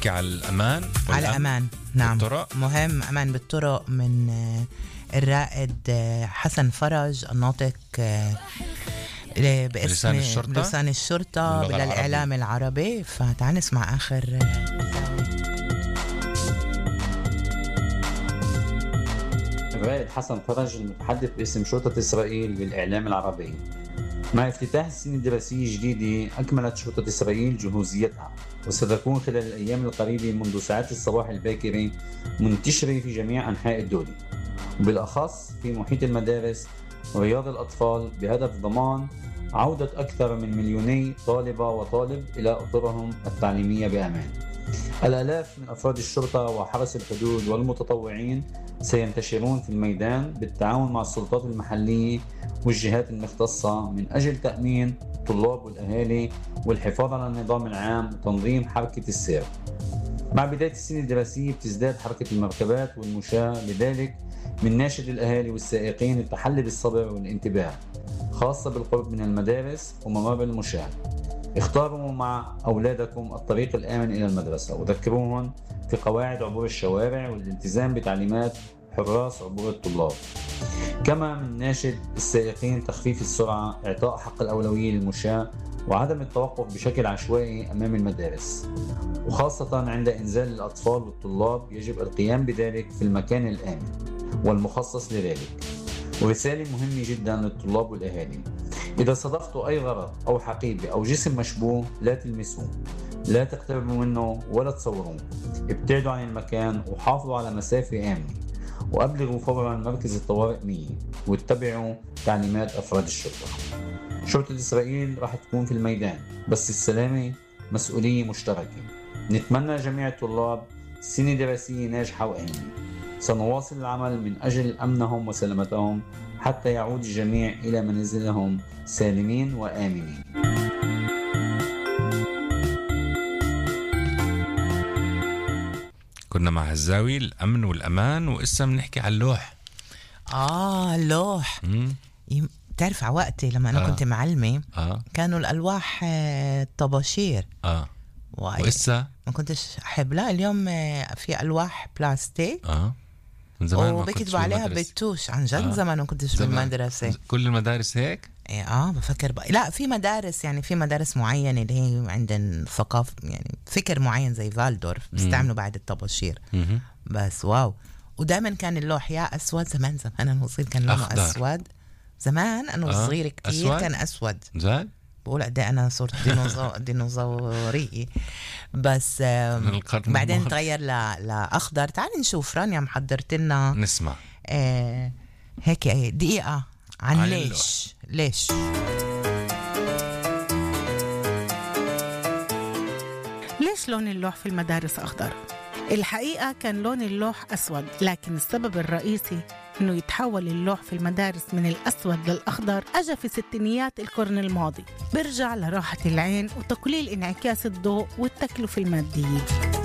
نحكي على الأمان على أمان. نعم بالطرق. مهم أمان بالطرق من الرائد حسن فرج الناطق باسم لسان الشرطة بالإعلام العربي. فتعال نسمع آخر الرائد حسن فرج المتحدث باسم شرطة إسرائيل بالإعلام العربي. مع افتتاح السنة الدراسية الجديدة أكملت شرطة إسرائيل جهوزيتها، وستكون خلال الأيام القريبة منذ ساعات الصباح الباكرة منتشرة في جميع أنحاء الدولة، وبالأخص في محيط المدارس ورياض الأطفال، بهدف ضمان عودة أكثر من 2,000,000 طالبة وطالب إلى أطرهم التعليمية بأمان. الآلاف من أفراد الشرطة وحرس الحدود والمتطوعين سينتشرون في الميدان بالتعاون مع السلطات المحلية والجهات المختصة من أجل تأمين الطلاب والأهالي والحفاظ على النظام العام وتنظيم حركة السير. مع بداية السنة الدراسية بتزداد حركة المركبات والمشاة، لذلك من ناشد الأهالي والسائقين التحلي بالصبر والانتباه، خاصة بالقرب من المدارس وممر المشاة. اختاروا مع أولادكم الطريق الآمن إلى المدرسة، وذكروهم في قواعد عبور الشوارع والالتزام بتعليمات حراس عبور الطلاب. كما من ناشد السائقين تخفيف السرعة، إعطاء حق الأولوية للمشاة، وعدم التوقف بشكل عشوائي أمام المدارس، وخاصة عند إنزال الأطفال والطلاب يجب القيام بذلك في المكان الآمن والمخصص لذلك. ورسالة مهمة جدا للطلاب والأهالي: إذا صادفتوا أي غرض أو حقيبة أو جسم مشبوه لا تلمسوه، لا تقتربوا منه ولا تصوروه، ابتعدوا عن المكان وحافظوا على مسافة آمنة، وأبلغوا فورا مركز الطوارئ 100، واتبعوا تعليمات أفراد الشرطة. شرطة إسرائيل راح تكون في الميدان، بس السلامة مسؤولية مشتركة. نتمنى جميع الطلاب سنة دراسية ناجحة وآمنة. سنواصل العمل من أجل أمنهم وسلامتهم حتى يعود الجميع إلى منازلهم سالمين وآمنين. كنا مع هزاوي الأمن والأمان، وإسا بنحكي على اللوح. اللوح. تعرف على وقتي لما أنا كنت معلمة كانوا الألواح طباشير. وإسا ما كنتش أحب. لا اليوم في ألواح بلاستيك من زمان وبكتبوا عليها بالتوش. عن جد زمان ما كنتش بالمدرسة. كل المدارس هيك؟ بفكر لا في مدارس، يعني في مدارس معينة اللي هي عندن ثقافة، يعني فكر معين زي فالدورف بيستعملوا بعد الطباشير. بس واو. ودائما كان اللوح يا أسود. زمان أنا وصغير كان لونه أسود. زمان أنا وصغير كتير أسود. كان أسود. زاد بقول قد أنا صرت ديناصوري. بس بعدين تغير لأخضر. تعال نشوف. رانيا محضرت لنا نسمع هيك دقيقة عن ليش لون اللوح في المدارس أخضر؟ الحقيقة كان لون اللوح أسود، لكن السبب الرئيسي إنه يتحول اللوح في المدارس من الأسود للأخضر أجا في ستينيات القرن الماضي، برجع لراحة العين وتقليل انعكاس الضوء والتكلفة المادية.